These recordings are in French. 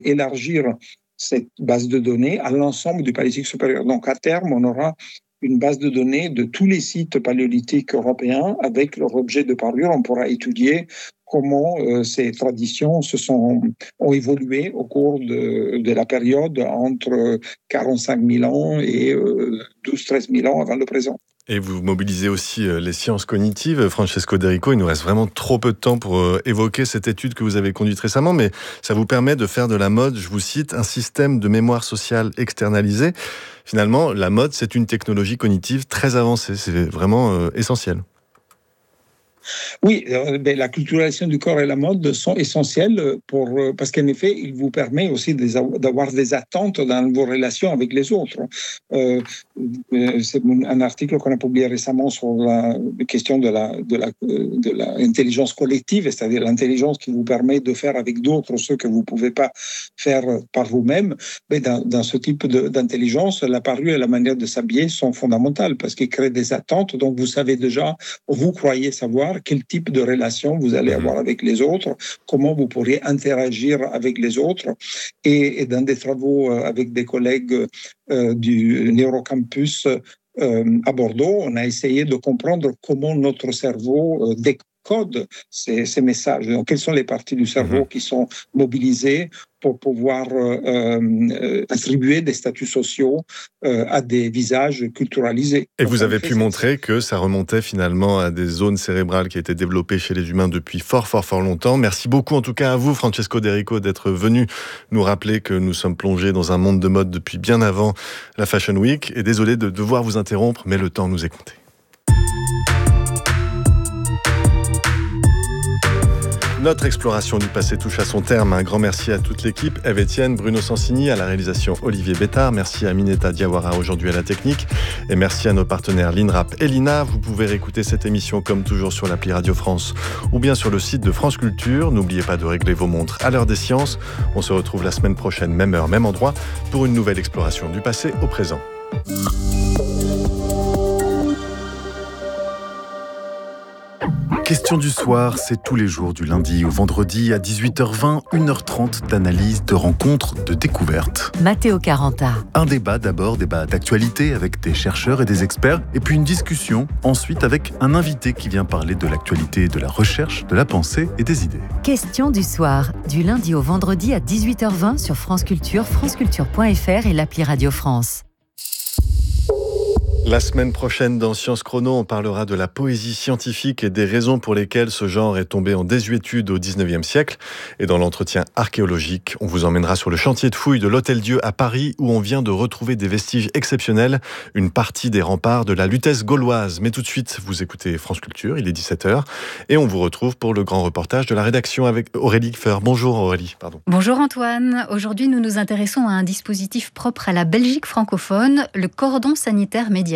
élargir cette base de données à l'ensemble du Paléolithique supérieur. Donc, à terme, on aura une base de données de tous les sites paléolithiques européens avec leur objet de parure. On pourra étudier comment ces traditions ont évolué au cours de la période entre 45 000 ans et 12-13 000 ans avant le présent. Et vous mobilisez aussi les sciences cognitives. Francesco D'Errico, il nous reste vraiment trop peu de temps pour évoquer cette étude que vous avez conduite récemment, mais ça vous permet de faire de la mode, je vous cite, un système de mémoire sociale externalisé. Finalement, la mode, c'est une technologie cognitive très avancée. C'est vraiment essentiel. Oui, la culturalisation du corps et la mode sont essentielles parce qu'en effet, il vous permet aussi d'avoir des attentes dans vos relations avec les autres. C'est un article qu'on a publié récemment sur la question de l'intelligence collective, c'est-à-dire l'intelligence qui vous permet de faire avec d'autres ce que vous ne pouvez pas faire par vous-même. Mais dans ce type d'intelligence, la parure et la manière de s'habiller sont fondamentales parce qu'ils créent des attentes. Donc, vous savez déjà, vous croyez savoir quel type de relation vous allez avoir avec les autres, comment vous pourriez interagir avec les autres. Et dans des travaux avec des collègues du Neurocampus à Bordeaux, on a essayé de comprendre comment notre cerveau décode ces messages. Donc, quelles sont les parties du cerveau qui sont mobilisées pour pouvoir attribuer des statuts sociaux à des visages culturalisés. Et vous avez pu montrer que ça remontait finalement à des zones cérébrales qui étaient développées chez les humains depuis fort longtemps. Merci beaucoup en tout cas à vous, Francesco D'Errico, d'être venu nous rappeler que nous sommes plongés dans un monde de mode depuis bien avant la Fashion Week. Et désolé de devoir vous interrompre, mais le temps nous est compté. Notre exploration du passé touche à son terme. Un grand merci à toute l'équipe. Ève Etienne, Bruno Sansini, à la réalisation Olivier Bétard. Merci à Mineta Diawara aujourd'hui à la technique. Et merci à nos partenaires l'INRAP et l'INA. Vous pouvez réécouter cette émission comme toujours sur l'appli Radio France ou bien sur le site de France Culture. N'oubliez pas de régler vos montres à l'heure des sciences. On se retrouve la semaine prochaine, même heure, même endroit, pour une nouvelle exploration du passé au présent. Question du soir, c'est tous les jours du lundi au vendredi à 18h20, 1h30 d'analyse, de rencontres, de découvertes. Matteo Caranta. Un débat d'abord, débat d'actualité avec des chercheurs et des experts, et puis une discussion ensuite avec un invité qui vient parler de l'actualité, de la recherche, de la pensée et des idées. Question du soir, du lundi au vendredi à 18h20 sur France Culture, franceculture.fr et l'appli Radio France. La semaine prochaine, dans Science Chrono, on parlera de la poésie scientifique et des raisons pour lesquelles ce genre est tombé en désuétude au XIXe siècle. Et dans l'entretien archéologique, on vous emmènera sur le chantier de fouilles de l'Hôtel-Dieu à Paris, où on vient de retrouver des vestiges exceptionnels, une partie des remparts de la Lutèce gauloise. Mais tout de suite, vous écoutez France Culture, il est 17h, et on vous retrouve pour le grand reportage de la rédaction avec Aurélie Kfer. Bonjour Aurélie. Bonjour Antoine. Aujourd'hui, nous nous intéressons à un dispositif propre à la Belgique francophone, le cordon sanitaire médiatique.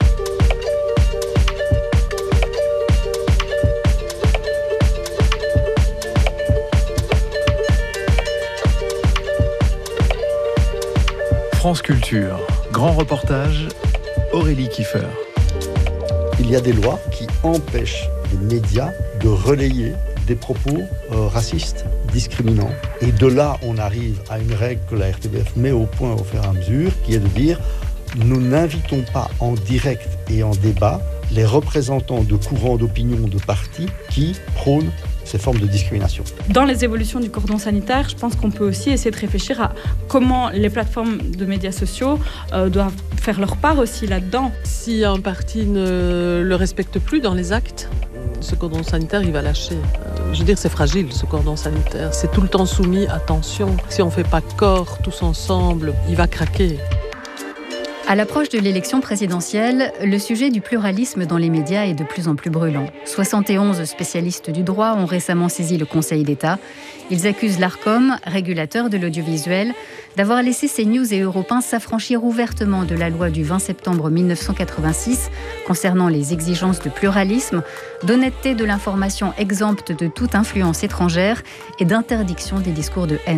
France Culture, grand reportage, Aurélie Kfer. Il y a des lois qui empêchent les médias de relayer des propos racistes, discriminants. Et de là, on arrive à une règle que la RTBF met au point au fur et à mesure, qui est de dire: nous n'invitons pas en direct et en débat les représentants de courants d'opinion de partis qui prônent ces formes de discrimination. Dans les évolutions du cordon sanitaire, je pense qu'on peut aussi essayer de réfléchir à comment les plateformes de médias sociaux doivent faire leur part aussi là-dedans. Si un parti ne le respecte plus dans les actes, ce cordon sanitaire, il va lâcher. Je veux dire, c'est fragile, ce cordon sanitaire. C'est tout le temps soumis à tension. Si on ne fait pas corps tous ensemble, il va craquer. À l'approche de l'élection présidentielle, le sujet du pluralisme dans les médias est de plus en plus brûlant. 71 spécialistes du droit ont récemment saisi le Conseil d'État. Ils accusent l'Arcom, régulateur de l'audiovisuel, d'avoir laissé CNews et Europe 1 s'affranchir ouvertement de la loi du 20 septembre 1986 concernant les exigences de pluralisme, d'honnêteté de l'information exempte de toute influence étrangère et d'interdiction des discours de haine.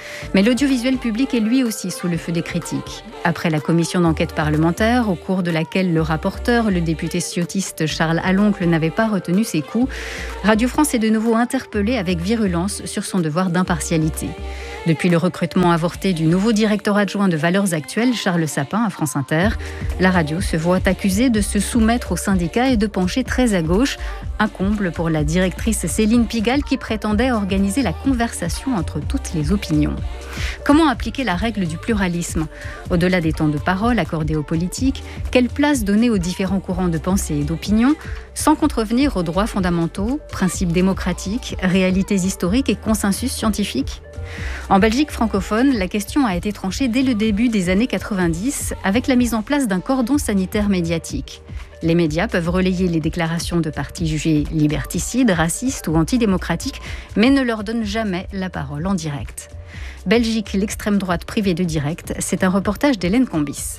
Mais l'audiovisuel public est lui aussi sous le feu des critiques. Après la commission d'enquête parlementaire, au cours de laquelle le rapporteur, le député ciotiste Charles Aloncle, n'avait pas retenu ses coups, Radio France est de nouveau interpellée avec virulence sur son devoir d'impartialité. Depuis le recrutement avorté du nouveau directeur adjoint de Valeurs Actuelles, Charles Sapin, à France Inter, la radio se voit accusée de se soumettre aux syndicats et de pencher très à gauche. Un comble pour la directrice Céline Pigalle qui prétendait organiser la conversation entre toutes les opinions. Comment appliquer la règle du pluralisme ? Au-delà des temps de parole accordés aux politiques, quelle place donner aux différents courants de pensée et d'opinion, sans contrevenir aux droits fondamentaux, principes démocratiques, réalités historiques et consensus scientifiques ? En Belgique francophone, la question a été tranchée dès le début des années 90 avec la mise en place d'un cordon sanitaire médiatique. Les médias peuvent relayer les déclarations de partis jugés liberticides, racistes ou antidémocratiques, mais ne leur donnent jamais la parole en direct. Belgique, l'extrême droite privée de direct, c'est un reportage d'Hélène Combis.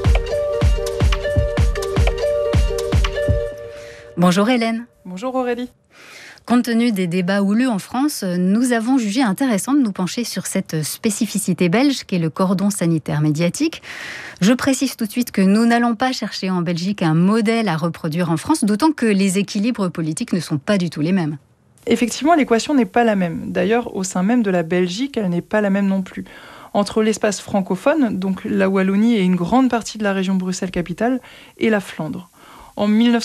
Bonjour Hélène. Bonjour Aurélie. Compte tenu des débats houleux en France, nous avons jugé intéressant de nous pencher sur cette spécificité belge qu'est le cordon sanitaire médiatique. Je précise tout de suite que nous n'allons pas chercher en Belgique un modèle à reproduire en France, d'autant que les équilibres politiques ne sont pas du tout les mêmes. Effectivement, l'équation n'est pas la même. D'ailleurs, au sein même de la Belgique, elle n'est pas la même non plus. Entre l'espace francophone, donc la Wallonie et une grande partie de la région Bruxelles-Capitale, et la Flandre. En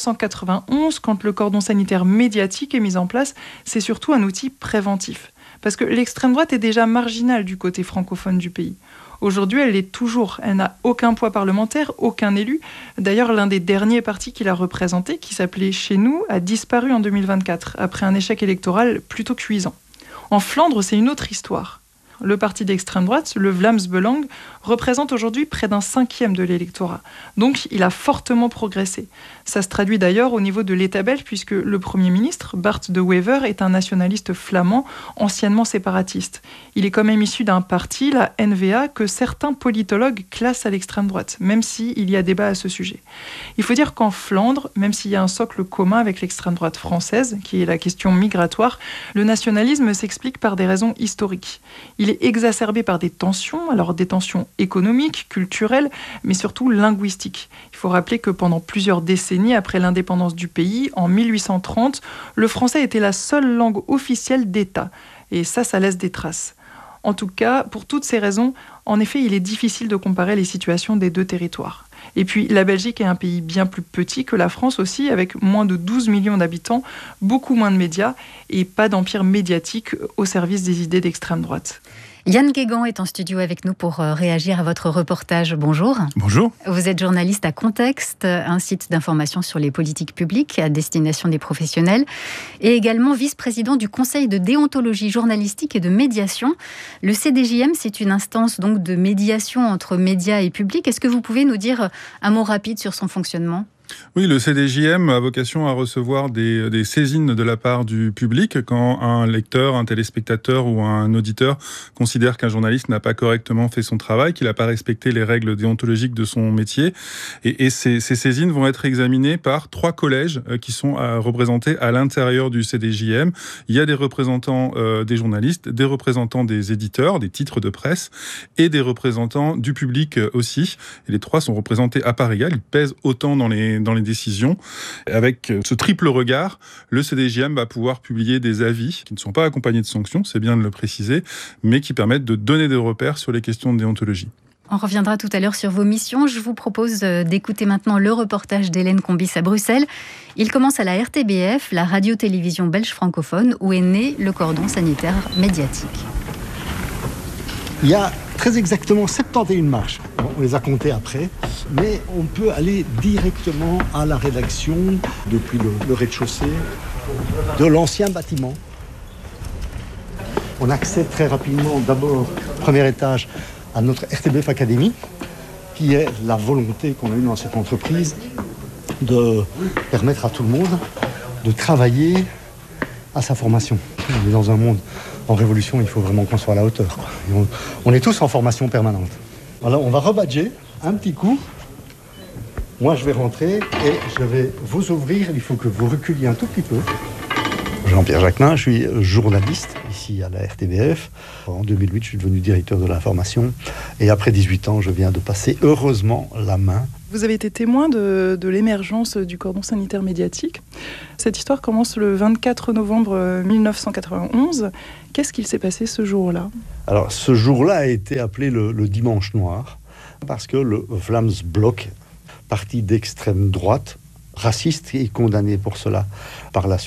1991, quand le cordon sanitaire médiatique est mis en place, c'est surtout un outil préventif. Parce que l'extrême droite est déjà marginale du côté francophone du pays. Aujourd'hui, elle l'est toujours. Elle n'a aucun poids parlementaire, aucun élu. D'ailleurs, l'un des derniers partis qui l'a représenté, qui s'appelait Chez nous, a disparu en 2024, après un échec électoral plutôt cuisant. En Flandre, c'est une autre histoire. Le parti d'extrême droite, le Vlaams Belang, représente aujourd'hui près d'un 1/5 de l'électorat. Donc, il a fortement progressé. Ça se traduit d'ailleurs au niveau de l'État belge, puisque le Premier ministre, Bart De Wever, est un nationaliste flamand, anciennement séparatiste. Il est quand même issu d'un parti, la N-VA, que certains politologues classent à l'extrême droite, même s'il y a débat à ce sujet. Il faut dire qu'en Flandre, même s'il y a un socle commun avec l'extrême droite française, qui est la question migratoire, le nationalisme s'explique par des raisons historiques. Il est exacerbé par des tensions, alors des tensions économiques, culturelles, mais surtout linguistiques. Il faut rappeler que pendant plusieurs décennies après l'indépendance du pays, en 1830, le français était la seule langue officielle d'État. Et ça laisse des traces. En tout cas, pour toutes ces raisons, en effet, il est difficile de comparer les situations des deux territoires. Et puis, la Belgique est un pays bien plus petit que la France aussi, avec moins de 12 millions d'habitants, beaucoup moins de médias et pas d'empire médiatique au service des idées d'extrême droite. Yann Guégan est en studio avec nous pour réagir à votre reportage. Bonjour. Bonjour. Vous êtes journaliste à Contexte, un site d'information sur les politiques publiques à destination des professionnels, et également vice-président du Conseil de déontologie journalistique et de médiation. Le CDJM, c'est une instance donc de médiation entre médias et public. Est-ce que vous pouvez nous dire un mot rapide sur son fonctionnement ? Oui, le CDJM a vocation à recevoir des saisines de la part du public quand un lecteur, un téléspectateur ou un auditeur considère qu'un journaliste n'a pas correctement fait son travail, qu'il n'a pas respecté les règles déontologiques de son métier. Et ces saisines vont être examinées par 3 collèges qui sont représentés à l'intérieur du CDJM. Il y a des représentants des journalistes, des représentants des éditeurs, des titres de presse et des représentants du public aussi. Et les 3 sont représentés à part égale, ils pèsent autant dans les décisions. Avec ce triple regard, le CDJM va pouvoir publier des avis qui ne sont pas accompagnés de sanctions, c'est bien de le préciser, mais qui permettent de donner des repères sur les questions de déontologie. On reviendra tout à l'heure sur vos missions. Je vous propose d'écouter maintenant le reportage d'Hélène Combis à Bruxelles. Il commence à la RTBF, la radio-télévision belge francophone, où est né le cordon sanitaire médiatique. Il y a très exactement 71 marches. Bon, on les a comptées après, mais on peut aller directement à la rédaction depuis le rez-de-chaussée de l'ancien bâtiment. On accède très rapidement, d'abord, premier étage, à notre RTBF Academy, qui est la volonté qu'on a eue dans cette entreprise de permettre à tout le monde de travailler à sa formation. On est dans un monde en révolution, il faut vraiment qu'on soit à la hauteur. On est tous en formation permanente. Voilà, on va rebadger un petit coup. Moi, je vais rentrer et je vais vous ouvrir. Il faut que vous reculiez un tout petit peu. Jean-Pierre Jacquelin, je suis journaliste ici à la RTBF. En 2008, je suis devenu directeur de l'information et après 18 ans, je viens de passer heureusement la main. Vous avez été témoin de l'émergence du cordon sanitaire médiatique. Cette histoire commence le 24 novembre 1991. Qu'est-ce qu'il s'est passé ce jour-là ? Alors, ce jour-là a été appelé le dimanche noir parce que le Vlaams-Blok, parti d'extrême droite, raciste, est condamné pour cela par la